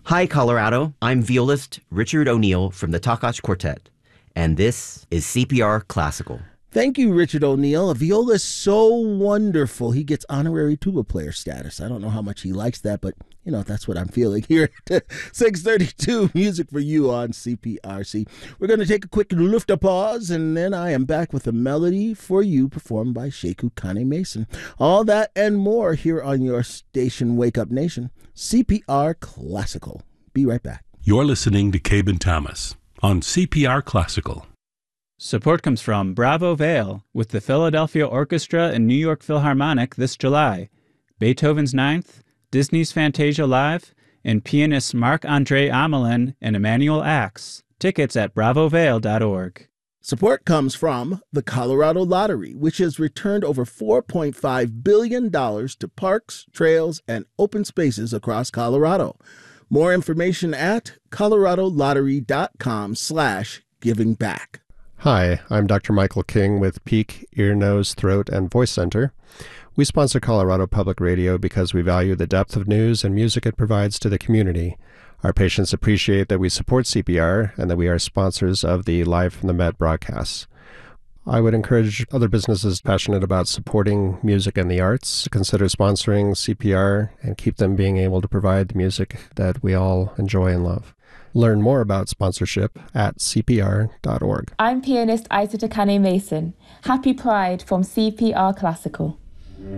Hi, Colorado. I'm violist Richard O'Neill from the Takash Quartet, and this is CPR Classical. Thank you, Richard O'Neill. A viola is so wonderful. He gets honorary tuba player status. I don't know how much he likes that, but, that's what I'm feeling here. 632 Music for You on CPRC. We're going to take a quick lift pause, and then I am back with a melody for you performed by Sheku Kane Mason. All that and more here on your station, Wake Up Nation, CPR Classical. Be right back. You're listening to Cabin Thomas on CPR Classical. Support comes from Bravo Vale with the Philadelphia Orchestra and New York Philharmonic this July, Beethoven's Ninth, Disney's Fantasia Live, and pianists Marc-Andre Amelin and Emmanuel Axe. Tickets at bravovale.org. Support comes from the Colorado Lottery, which has returned over $4.5 billion to parks, trails, and open spaces across Colorado. More information at coloradolottery.com/givingback. Hi, I'm Dr. Michael King with Peak, Ear, Nose, Throat, and Voice Center. We sponsor Colorado Public Radio because we value the depth of news and music it provides to the community. Our patients appreciate that we support CPR and that we are sponsors of the Live from the Met broadcasts. I would encourage other businesses passionate about supporting music and the arts to consider sponsoring CPR and keep them being able to provide the music that we all enjoy and love. Learn more about sponsorship at cpr.org. I'm pianist Aisata Kane Mason. Happy Pride from CPR Classical.